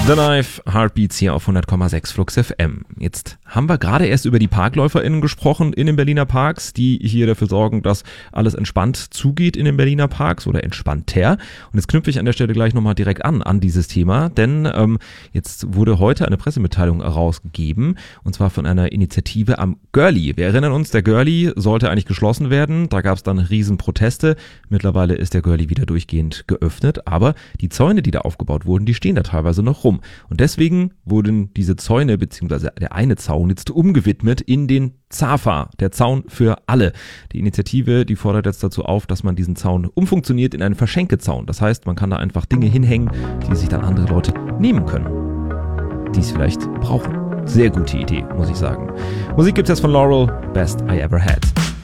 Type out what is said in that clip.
The Knife, Heartbeats hier auf 100,6 Flux FM. Jetzt haben wir gerade erst über die ParkläuferInnen gesprochen in den Berliner Parks, die hier dafür sorgen, dass alles entspannt zugeht in den Berliner Parks oder entspannter. Und jetzt knüpfe ich an der Stelle gleich nochmal direkt an dieses Thema, denn jetzt wurde heute eine Pressemitteilung herausgegeben und zwar von einer Initiative am Görli. Wir erinnern uns, der Görli sollte eigentlich geschlossen werden, da gab es dann Riesenproteste. Mittlerweile ist der Görli wieder durchgehend geöffnet, aber die Zäune, die da aufgebaut wurden, die stehen da teilweise noch rum. Und deswegen wurden diese Zäune, beziehungsweise der eine Zaun jetzt umgewidmet in den ZAFA, der Zaun für alle. Die Initiative, die fordert jetzt dazu auf, dass man diesen Zaun umfunktioniert in einen Verschenkezaun. Das heißt, man kann da einfach Dinge hinhängen, die sich dann andere Leute nehmen können, die es vielleicht brauchen. Sehr gute Idee, muss ich sagen. Musik gibt's jetzt von Laurel, Best I Ever Had.